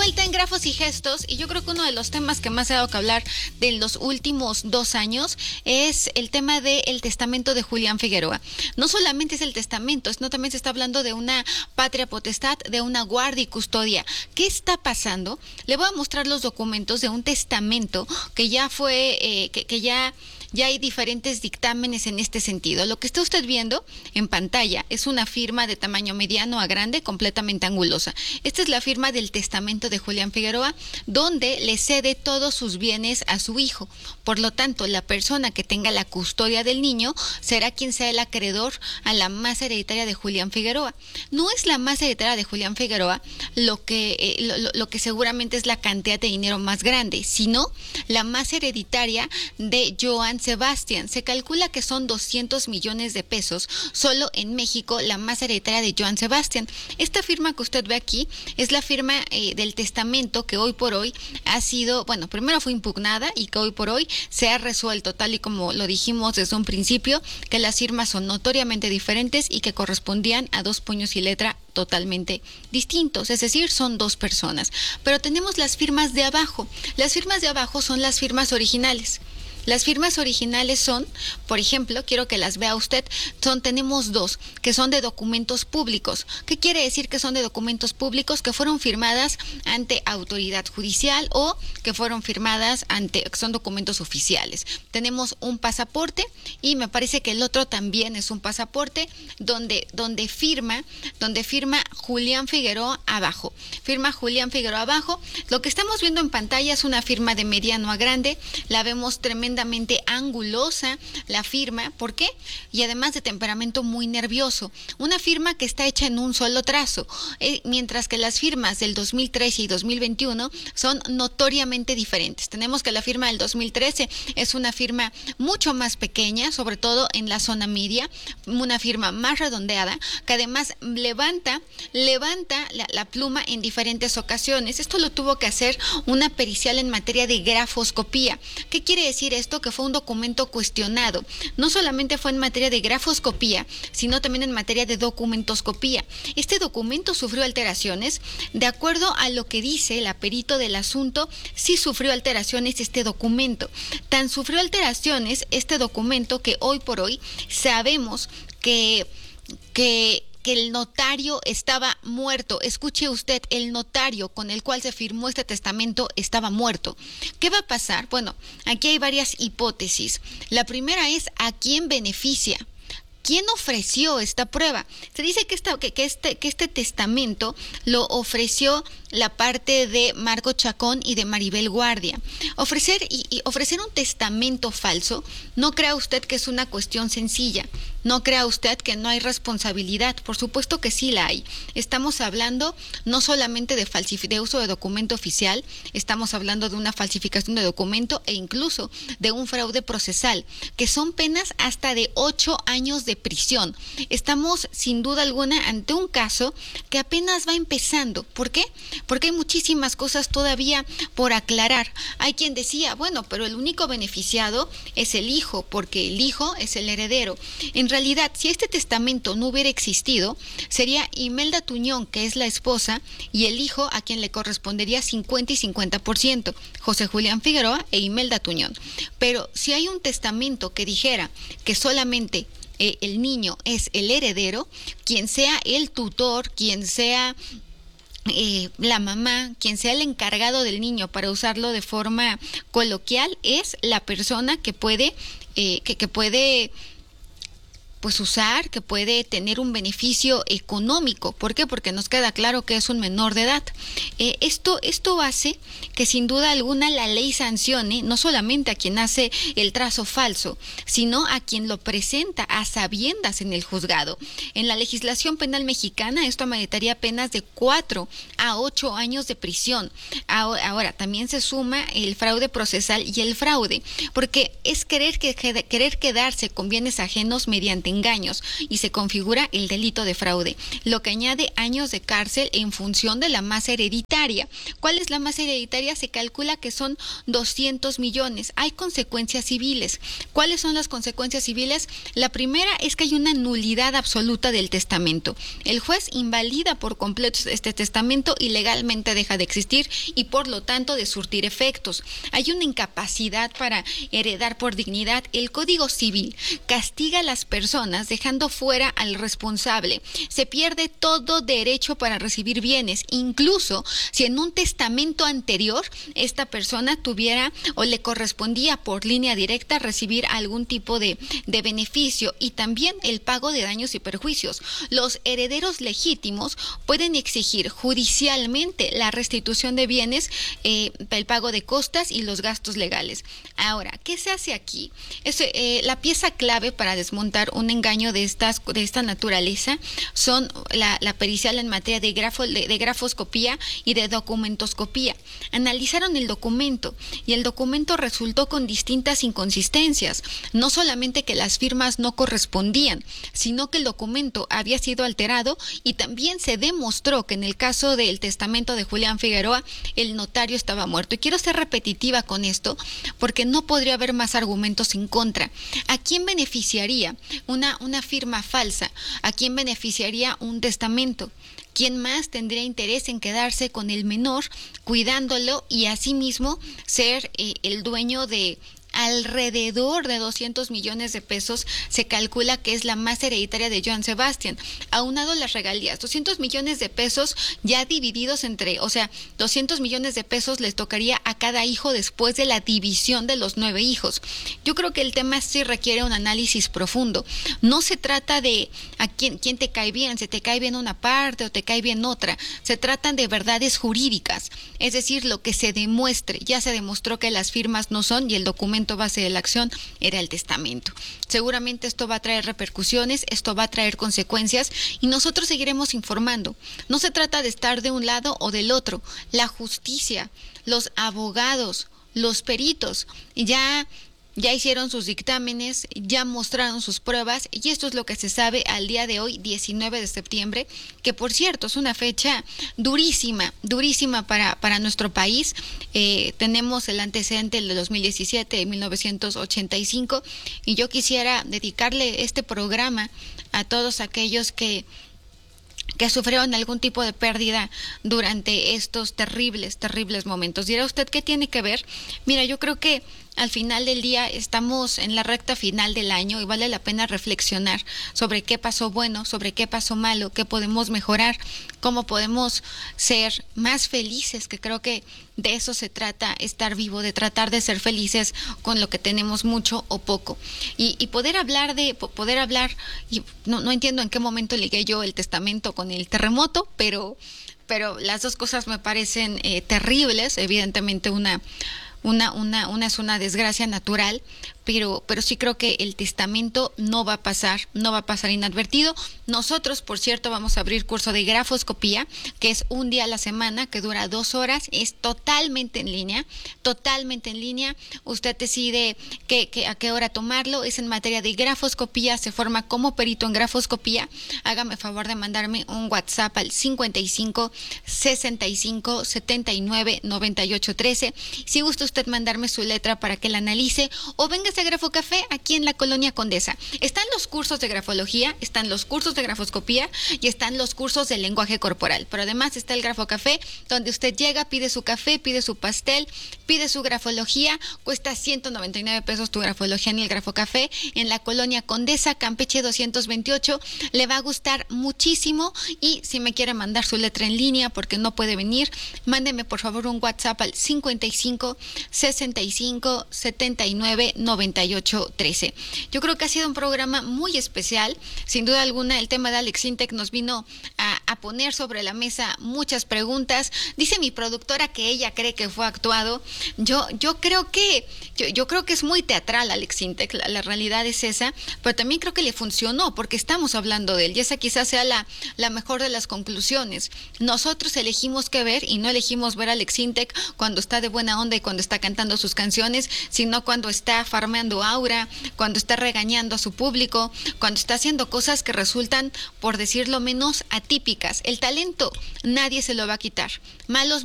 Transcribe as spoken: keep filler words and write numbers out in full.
vuelta en Grafos y Gestos, y yo creo que uno de los temas que más se ha dado que hablar de los últimos dos años es el tema del testamento de Julián Figueroa. No solamente es el testamento, sino también se está hablando de una patria potestad, de una guardia y custodia. ¿Qué está pasando? Le voy a mostrar los documentos de un testamento que ya fue, eh, que, que ya... Ya hay diferentes dictámenes en este sentido. Lo que está usted viendo en pantalla es una firma de tamaño mediano a grande, completamente angulosa. Esta es la firma del testamento de Julián Figueroa, donde le cede todos sus bienes a su hijo. Por lo tanto, la persona que tenga la custodia del niño será quien sea el acreedor a la masa hereditaria de Julián Figueroa. No es la masa hereditaria de Julián Figueroa lo que, eh, lo, lo que seguramente es la cantidad de dinero más grande, sino la masa hereditaria de Joan Sebastián. Se calcula que son doscientos millones de pesos solo en México la masa hereditaria de Joan Sebastián. Esta firma que usted ve aquí es la firma eh, del testamento que hoy por hoy ha sido, bueno, primero fue impugnada y que hoy por hoy se ha resuelto, tal y como lo dijimos desde un principio, que las firmas son notoriamente diferentes y que correspondían a dos puños y letra totalmente distintos, es decir, son dos personas. Pero tenemos las firmas de abajo. Las firmas de abajo son las firmas originales. Las firmas originales son, por ejemplo, quiero que las vea usted, son, tenemos dos, que son de documentos públicos. ¿Qué quiere decir que son de documentos públicos? Que fueron firmadas ante autoridad judicial o que fueron firmadas ante, que son documentos oficiales. Tenemos un pasaporte y me parece que el otro también es un pasaporte donde, donde firma, donde firma Julián Figueroa abajo. Firma Julián Figueroa abajo. Lo que estamos viendo en pantalla es una firma de mediano a grande, la vemos tremendamente angulosa la firma. ¿Por qué? Y además de temperamento muy nervioso. Una firma que está hecha en un solo trazo, eh, mientras que las firmas del dos mil trece y dos mil veintiuno son notoriamente diferentes. Tenemos que la firma del dos mil trece es una firma mucho más pequeña, sobre todo en la zona media, una firma más redondeada, que además levanta, levanta la, la pluma en diferentes ocasiones. Esto lo tuvo que hacer una pericial en materia de grafoscopía. ¿Qué quiere decir esto? Que fue un documento cuestionado. No solamente fue en materia de grafoscopía, sino también en materia de documentoscopía. Este documento sufrió alteraciones. De acuerdo a lo que dice el perito del asunto, sí sufrió alteraciones este documento. Tan sufrió alteraciones este documento que hoy por hoy sabemos que, que que el notario estaba muerto. Escuche usted, el notario con el cual se firmó este testamento estaba muerto. ¿Qué va a pasar? Bueno, aquí hay varias hipótesis. La primera es ¿a quién beneficia? ¿Quién ofreció esta prueba? Se dice que, esta, que, que, este, que este testamento lo ofreció la parte de Marco Chacón y de Maribel Guardia. Ofrecer, y, y ofrecer un testamento falso, no crea usted que es una cuestión sencilla. No crea usted que no hay responsabilidad. Por supuesto que sí la hay. Estamos hablando no solamente de, falsific- de uso de documento oficial, estamos hablando de una falsificación de documento e incluso de un fraude procesal, que son penas hasta de ocho años de prisión. Estamos sin duda alguna ante un caso que apenas va empezando. ¿Por qué? Porque hay muchísimas cosas todavía por aclarar. Hay quien decía, bueno, pero el único beneficiado es el hijo, porque el hijo es el heredero. En realidad, si este testamento no hubiera existido, sería Imelda Tuñón, que es la esposa, y el hijo a quien le correspondería cincuenta y cincuenta por ciento, José Julián Figueroa e Imelda Tuñón. Pero si hay un testamento que dijera que solamente eh, el niño es el heredero, quien sea el tutor, quien sea Eh, la mamá, quien sea el encargado del niño, para usarlo de forma coloquial, es la persona que puede, eh, que, que puede pues usar, que puede tener un beneficio económico. ¿Por qué? Porque nos queda claro que es un menor de edad. Eh, esto, esto hace que sin duda alguna la ley sancione no solamente a quien hace el trazo falso, sino a quien lo presenta a sabiendas en el juzgado. En la legislación penal mexicana esto ameritaría penas de cuatro a ocho años de prisión. Ahora, ahora también se suma el fraude procesal y el fraude, porque es querer, que, querer quedarse con bienes ajenos mediante mediante engaños y se configura el delito de fraude, lo que añade años de cárcel en función de la masa hereditaria. ¿Cuál es la masa hereditaria? Se calcula que son doscientos millones. Hay consecuencias civiles. ¿Cuáles son las consecuencias civiles? La primera es que hay una nulidad absoluta del testamento. El juez invalida por completo este testamento y legalmente deja de existir y por lo tanto de surtir efectos. Hay una incapacidad para heredar por dignidad. El Código Civil castiga a las personas dejando fuera al responsable. Se pierde todo derecho para recibir bienes, incluso si en un testamento anterior esta persona tuviera o le correspondía por línea directa recibir algún tipo de, de beneficio, y también el pago de daños y perjuicios. Los herederos legítimos pueden exigir judicialmente la restitución de bienes, eh, el pago de costas y los gastos legales. Ahora, ¿qué se hace aquí? Es, eh, la pieza clave para desmontar un engaño de estas de esta naturaleza son la, la pericial en materia de, grafo, de, de grafoscopía y de documentoscopía. Analizaron el documento y el documento resultó con distintas inconsistencias. No solamente que las firmas no correspondían, sino que el documento había sido alterado, y también se demostró que en el caso del testamento de Julián Figueroa el notario estaba muerto. Y quiero ser repetitiva con esto porque no podría haber más argumentos en contra. ¿A quién beneficiaría una, una firma falsa? ¿A quién beneficiaría un testamento? ¿Quién más tendría interés en quedarse con el menor, cuidándolo y asimismo ser eh, el dueño de alrededor de doscientos millones de pesos? Se calcula que es la masa hereditaria de Joan Sebastián, aunado las regalías, doscientos millones de pesos ya divididos entre, o sea, doscientos millones de pesos les tocaría a cada hijo después de la división de los nueve hijos. Yo creo que el tema sí requiere un análisis profundo. No se trata de a quién, quién te cae bien, si te cae bien una parte o te cae bien otra. Se tratan de verdades jurídicas, es decir, lo que se demuestre. Ya se demostró que las firmas no son, y el documento base de la acción era el testamento. Seguramente esto va a traer repercusiones, esto va a traer consecuencias, y nosotros seguiremos informando. No se trata de estar de un lado o del otro. La justicia, los abogados, los peritos ya ya hicieron sus dictámenes, ya mostraron sus pruebas, y esto es lo que se sabe al día de hoy, diecinueve de septiembre, que por cierto es una fecha durísima, durísima para, para nuestro país. Eh, tenemos el antecedente de dos mil diecisiete, de mil novecientos ochenta y cinco, y yo quisiera dedicarle este programa a todos aquellos que que sufrieron algún tipo de pérdida durante estos terribles, terribles momentos. Dirá usted, ¿qué tiene que ver? Mira, yo creo que al final del día estamos en la recta final del año y vale la pena reflexionar sobre qué pasó bueno, sobre qué pasó malo, qué podemos mejorar, cómo podemos ser más felices, que creo que de eso se trata estar vivo, de tratar de ser felices con lo que tenemos, mucho o poco. Y, y poder hablar de, poder hablar, y no, no entiendo en qué momento ligué yo el testamento con el terremoto, pero, pero las dos cosas me parecen eh, terribles. Evidentemente una Una, una, una es una desgracia natural, pero, pero sí creo que el testamento no va a pasar, no va a pasar inadvertido. Nosotros, por cierto, vamos a abrir curso de grafoscopía, que es un día a la semana, que dura dos horas, es totalmente en línea, totalmente en línea. Usted decide qué, qué, a qué hora tomarlo, es en materia de grafoscopía, se forma como perito en grafoscopía. Hágame favor de mandarme un WhatsApp al cincuenta y cinco, sesenta y cinco, setenta y nueve, noventa y ocho, trece. Si gusta usted mandarme su letra para que la analice, o véngase a Grafocafé aquí en la Colonia Condesa. Están los cursos de grafología, están los cursos de grafoscopía y están los cursos de lenguaje corporal, pero además está el Grafocafé, donde usted llega, pide su café, pide su pastel, pide su grafología. Cuesta ciento noventa y nueve pesos tu grafología en el Grafocafé, en la Colonia Condesa, Campeche doscientos veintiocho. Le va a gustar muchísimo, y si me quiere mandar su letra en línea porque no puede venir, mándeme por favor un WhatsApp al cincuenta y cinco, sesenta y cinco, setenta y nueve, noventa y ocho, trece. Yo creo que ha sido un programa muy especial. Sin duda alguna, el tema de Alex Intec nos vino a, a poner sobre la mesa muchas preguntas. Dice mi productora que ella cree que fue actuado. Yo, yo creo que, yo, yo creo que es muy teatral Alex Intec, la, la realidad es esa, pero también creo que le funcionó porque estamos hablando de él, y esa quizás sea la, la mejor de las conclusiones. Nosotros elegimos qué ver, y no elegimos ver a Alex Intec cuando está de buena onda y cuando está cantando sus canciones, sino cuando está farmando derramando aura, cuando está regañando a su público, cuando está haciendo cosas que resultan, por decirlo menos, atípicas. El talento nadie se lo va a quitar. Malos